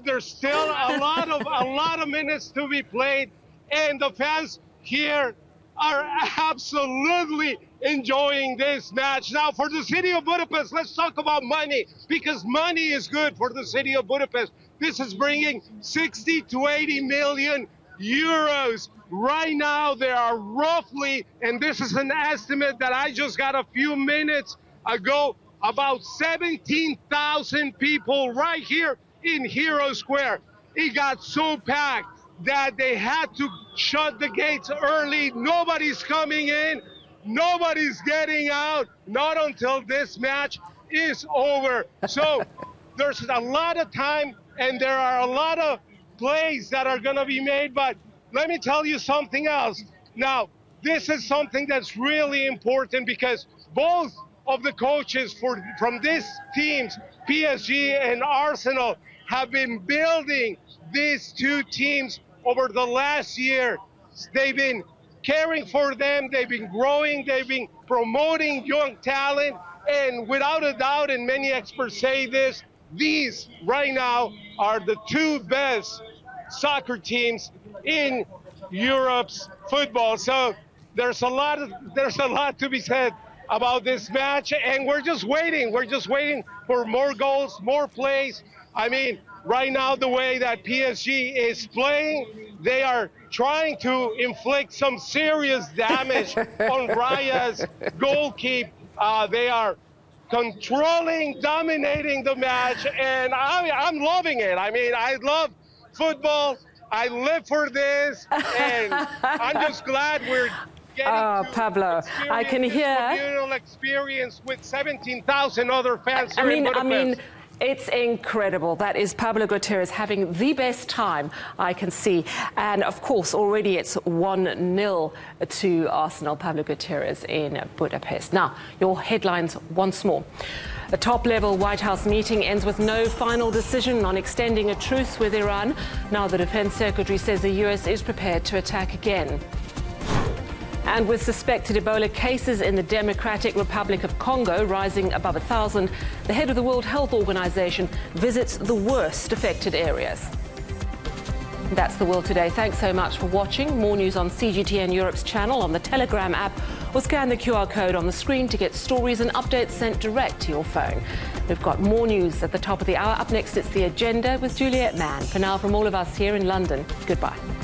there's still a lot of minutes to be played, and the fans here are absolutely enjoying this match. Now, for the city of Budapest, let's talk about money, because money is good for the city of Budapest. This is bringing 60 to 80 million euros. Right now, there are roughly, and this is an estimate that I just got a few minutes ago, about 17,000 people right here in Hero Square. It got so packed that they had to shut the gates early. Nobody's coming in, nobody's getting out, not until this match is over. So there's a lot of time and there are a lot of plays that are gonna be made, but let me tell you something else. Now, this is something that's really important because both of the coaches from these teams, PSG and Arsenal, have been building these two teams over the last year. They've been caring for them, they've been growing, they've been promoting young talent, and without a doubt, and many experts say this, these right now are the two best soccer teams in Europe's football. So there's a lot to be said about this match, and we're just waiting for more goals, more plays. I mean, right now, the way that PSG is playing, they are trying to inflict some serious damage on Raya's goalkeeper. They are controlling, dominating the match, and I'm loving it. I mean, I love football. I live for this, and I'm just glad we're getting Pablo, I can hear communal experience with 17,000 other fans here in Budapest. I mean, it's incredible. That is Pablo Gutierrez having the best time I can see. And, of course, already it's 1-0 to Arsenal. Pablo Gutierrez in Budapest. Now, your headlines once more. A top-level White House meeting ends with no final decision on extending a truce with Iran. Now the Defense Secretary says the U.S. is prepared to attack again. And with suspected Ebola cases in the Democratic Republic of Congo rising above 1,000, the head of the World Health Organization visits the worst affected areas. That's The World Today. Thanks so much for watching. More news on CGTN Europe's channel, on the Telegram app, or scan the QR code on the screen to get stories and updates sent direct to your phone. We've got more news at the top of the hour. Up next, it's The Agenda with Juliet Mann. For now, from all of us here in London, goodbye.